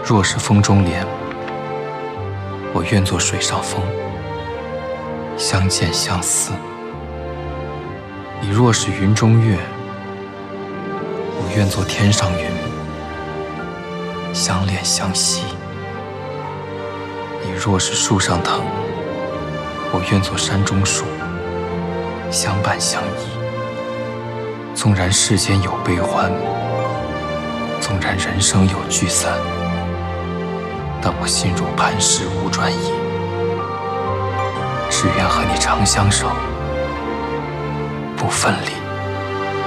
若是风中莲，我愿作水上风，相见相思；你若是云中月，我愿作天上云，相恋相惜；你若是树上藤，我愿作山中树，相伴相依。纵然世间有悲欢，纵然人生有聚散，但我心如磐石无转移，只愿和你长相守，不分离。